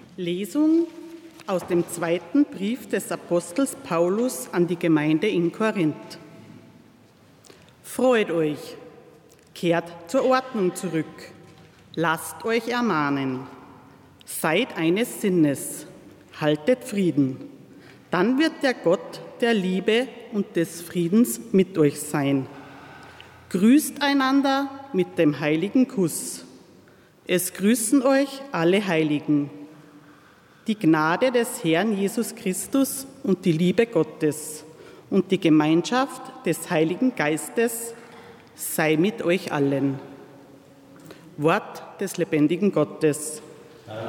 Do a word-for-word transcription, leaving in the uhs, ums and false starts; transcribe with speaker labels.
Speaker 1: Lesung aus dem zweiten Brief des Apostels Paulus an die Gemeinde in Korinth. Freut euch, kehrt zur Ordnung zurück, lasst euch ermahnen, seid eines Sinnes, haltet Frieden. Dann wird der Gott der Liebe und des Friedens mit euch sein. Grüßt einander mit dem heiligen Kuss. Es grüßen euch alle Heiligen. Die Gnade des Herrn Jesus Christus und die Liebe Gottes und die Gemeinschaft des Heiligen Geistes sei mit euch allen. Wort des lebendigen Gottes.